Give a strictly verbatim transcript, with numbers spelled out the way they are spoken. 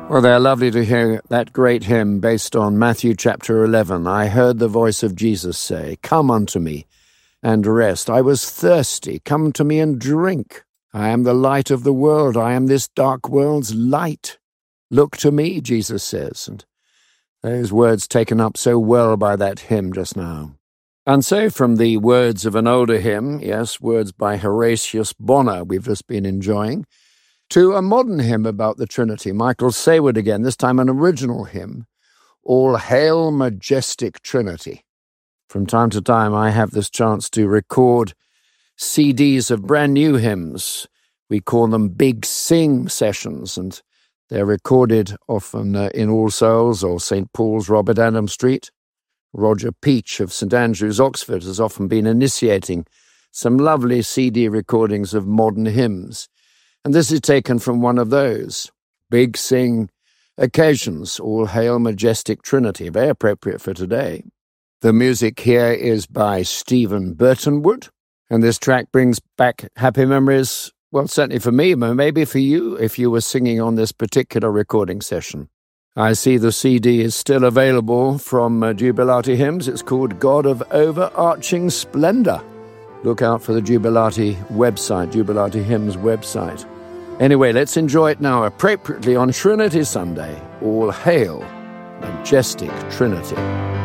Well, they're lovely to hear that great hymn based on Matthew chapter eleven. I heard the voice of Jesus say, "Come unto me and rest. I was thirsty. Come to me and drink. I am the light of the world. I am this dark world's light. Look to me," Jesus says. And those words taken up so well by that hymn just now. And so from the words of an older hymn, yes, words by Horatius Bonar we've just been enjoying, to a modern hymn about the Trinity. Michael Sayward again, this time an original hymn, All Hail Majestic Trinity. From time to time I have this chance to record C Ds of brand new hymns. We call them Big Sing sessions, and they're recorded often uh, in All Souls or Saint Paul's, Robert Adam Street. Roger Peach of St Andrews, Oxford, has often been initiating some lovely C D recordings of modern hymns. And this is taken from one of those Big Sing occasions, All Hail Majestic Trinity, very appropriate for today. The music here is by Stephen Burtonwood, and this track brings back happy memories, well, certainly for me, but maybe for you, if you were singing on this particular recording session. I see the C D is still available from uh, Jubilati Hymns. It's called God of Overarching Splendor. Look out for the Jubilati website, Jubilati Hymns website. Anyway, let's enjoy it now appropriately on Trinity Sunday. All hail, Majestic Trinity.